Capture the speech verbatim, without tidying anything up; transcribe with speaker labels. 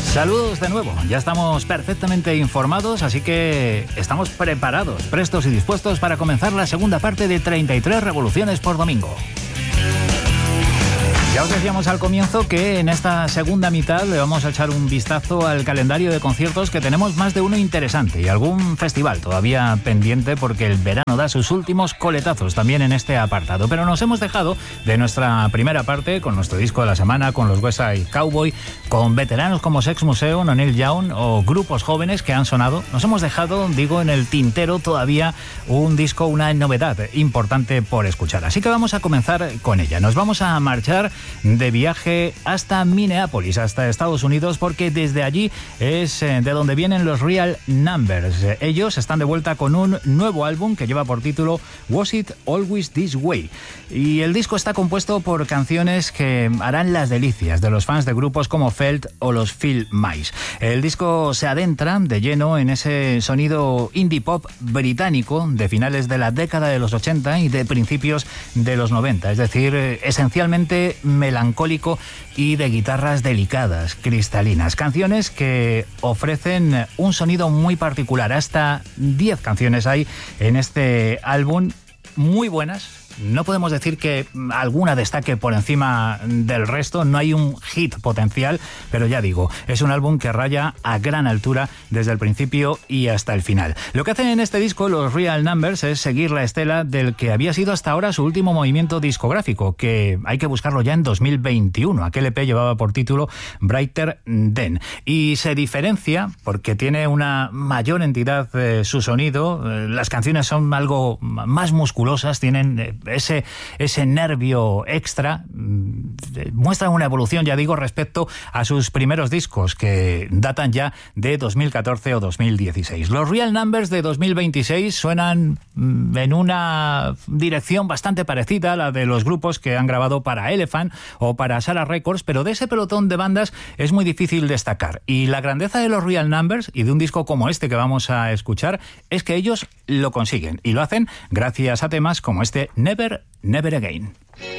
Speaker 1: Saludos de nuevo, ya estamos perfectamente informados, así que estamos preparados, prestos y dispuestos para comenzar la segunda parte de treinta y tres revoluciones por domingo. Ya os decíamos al comienzo que en esta segunda mitad le vamos a echar un vistazo al calendario de conciertos, que tenemos más de uno interesante y algún festival todavía pendiente, porque el verano da sus últimos coletazos también en este apartado. Pero nos hemos dejado de nuestra primera parte con nuestro disco de la semana, con los West Side Cowboy, con veteranos como Sex Museum o Neil Young o grupos jóvenes que han sonado. Nos hemos dejado, digo, en el tintero todavía un disco, una novedad importante por escuchar. Así que vamos a comenzar con ella. Nos vamos a marchar de viaje hasta Minneapolis, hasta Estados Unidos, porque desde allí es de donde vienen los Real Numbers. Ellos están de vuelta con un nuevo álbum que lleva por título Was It Always This Way, y el disco está compuesto por canciones que harán las delicias de los fans de grupos como Felt o los Phil Mice. El disco se adentra de lleno en ese sonido indie pop británico de finales de la década de los ochenta y de principios de los noventa, es decir, esencialmente melancólico y de guitarras delicadas, cristalinas. Canciones que ofrecen un sonido muy particular. Hasta diez canciones hay en este álbum, muy buenas. No podemos decir que alguna destaque por encima del resto, no hay un hit potencial, pero ya digo, es un álbum que raya a gran altura desde el principio y hasta el final. Lo que hacen en este disco los Real Numbers es seguir la estela del que había sido hasta ahora su último movimiento discográfico, que hay que buscarlo ya en dos mil veintiuno. Aquel E P llevaba por título Brighter Than, y se diferencia porque tiene una mayor entidad eh, su sonido. Eh, las canciones son algo más musculosas, tienen eh, ese, ese nervio extra. Muestran una evolución, ya digo, respecto a sus primeros discos, que datan ya de dos mil catorce o dos mil dieciséis. Los Real Numbers de dos mil veintiséis suenan en una dirección bastante parecida a la de los grupos que han grabado para Elephant o para Sarah Records, pero de ese pelotón de bandas es muy difícil destacar. Y la grandeza de los Real Numbers y de un disco como este que vamos a escuchar es que ellos lo consiguen, y lo hacen gracias a temas como este Never, Never Again.